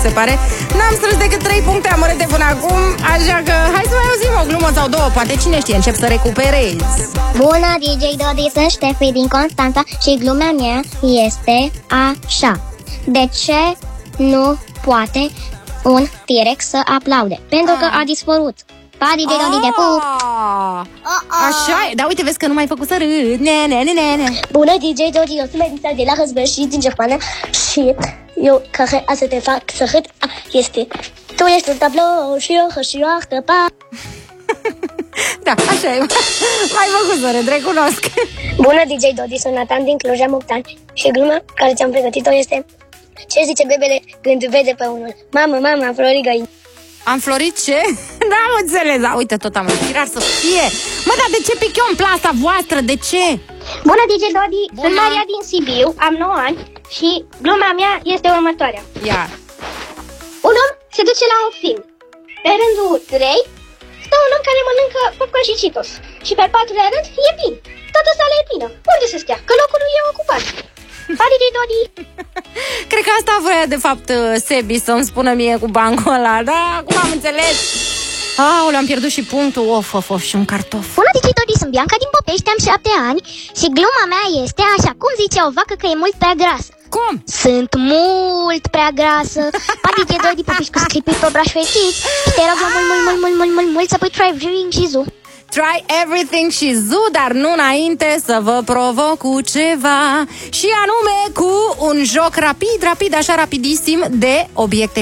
se pare. N-am strâns decât 3 puncte amărâte până acum, așa că hai să mai auzim o glumă sau două. Poate cine știe, încep să recuperezi. Bună, DJ Dodi, sunt Ștefi din Constanța și glumea mea este așa. De ce nu poate un T-Rex să aplaude? Pentru că a dispărut. Pa, DJ Dodi, de pup! Așa e, dar uite, vezi că nu m-ai făcut să râd. Bună, DJ Dodi, eu sunt Melissa de la Răzbășit din Japonia și eu care a să te fac să râd este: tu ești un tablou și eu hășioartă, pa! Da, așa e. M-ai făcut să râd, recunosc. Bună, DJ Dodi, sunt Nathan din Cluj-Montana și gluma care ți-am pregătit-o este: ce zice bebele când vede pe unul? Mamă, am florit găini. Am florit ce? N-am înțeles, da, uite, tot am inspirat să fie. Mă, dar de ce pichion plasa voastră, de ce? Bună, DJ Dodi, sunt Maria din Sibiu, am 9 ani și gluma mea este următoarea. Ia. Un om se duce la un film. Pe rândul 3 stă un om care mănâncă popcorn și Cheetos. Și pe 4-lea rând e plin. Toată sala e plină. Unde să stea? Că locul lui e ocupat. Pa, DJ Dodi! Cred că asta voia de fapt Sebi să-mi spună mie cu bancul ăla. Da, acum am înțeles. Aoleu, am pierdut și punctul. Of, și un cartof. Bună, DJ Dodi, sunt Bianca din Popești, am 7 ani și gluma mea este așa: cum zice o vacă că e mult prea grasă? Cum? Sunt mult prea grasă. Pa, DJ Dodi, pupici cu scripit pe braș fericit. Și te rog eu mult să pui Try Everything și Zoo. Try Everything și Zoo, dar nu înainte să vă provoc cu ceva. Și anume cu un joc rapid, așa rapidisim, de obiecte